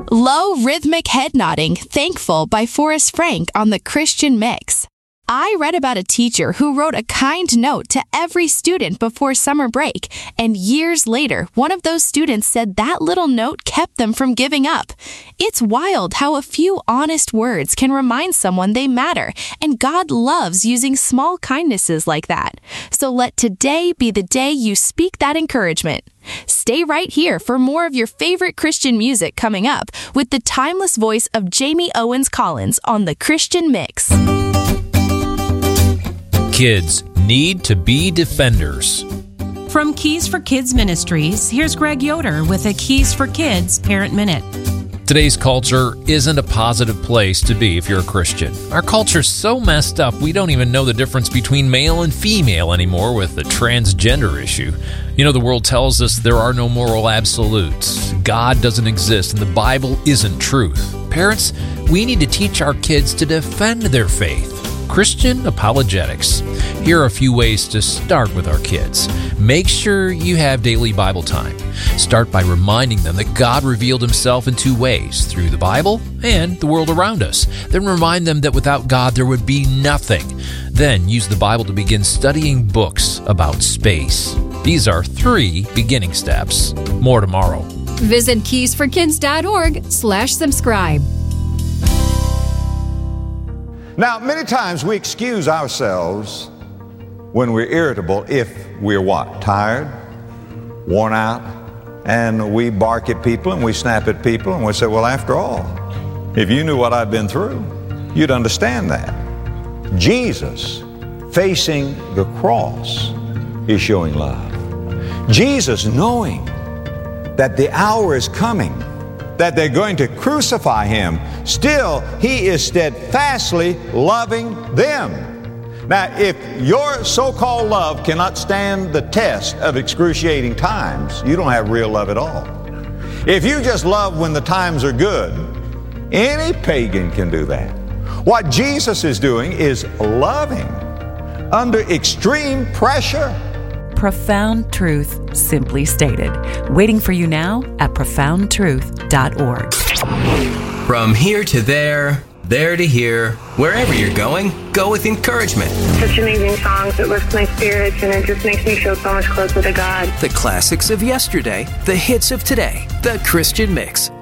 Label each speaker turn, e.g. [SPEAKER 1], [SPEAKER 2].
[SPEAKER 1] Low rhythmic head nodding, Thankful by Forrest Frank on the Christian Mix. I read about a teacher who wrote a kind note to every student before summer break, and years later, one of those students said that little note kept them from giving up. It's wild how a few honest words can remind someone they matter, and God loves using small kindnesses like that. So let today be the day you speak that encouragement. Stay right here for more of your favorite Christian music coming up with the timeless voice of Jamie Owens Collins on the Christian Mix.
[SPEAKER 2] Kids need to be defenders.
[SPEAKER 3] From Keys for Kids Ministries, here's Greg Yoder with a Keys for Kids Parent Minute.
[SPEAKER 2] Today's culture isn't a positive place to be if you're a Christian. Our culture's so messed up, we don't even know the difference between male and female anymore with the transgender issue. You know, the world tells us there are no moral absolutes. God doesn't exist, and the Bible isn't truth. Parents, we need to teach our kids to defend their faith. Christian apologetics. Here are a few ways to start with our kids. Make sure you have daily Bible time. Start by reminding them that God revealed himself in two ways, through the Bible and the world around us. Then remind them that without God there would be nothing. Then use the Bible to begin studying books about space. These are 3 beginning steps. More tomorrow.
[SPEAKER 4] Visit keysforkids.org/subscribe.
[SPEAKER 5] Now, many times we excuse ourselves when we're irritable if we're what? Tired, worn out, and we bark at people and we snap at people and we say, well, after all, if you knew what I've been through, you'd understand that. Jesus, facing the cross, is showing love. Jesus, knowing that the hour is coming, that they're going to crucify him, still he is steadfastly loving them. Now, if your so-called love cannot stand the test of excruciating times, you don't have real love at all. If you just love when the times are good, any pagan can do that. What Jesus is doing is loving under extreme pressure.
[SPEAKER 6] Profound truth simply stated. Waiting for you now at profoundtruth.org.
[SPEAKER 7] From here to there to here, wherever you're going, go with encouragement.
[SPEAKER 8] Such amazing songs. It lifts my spirits and it just makes me feel so much closer to God.
[SPEAKER 7] The classics of yesterday, the hits of today, the Christian Mix.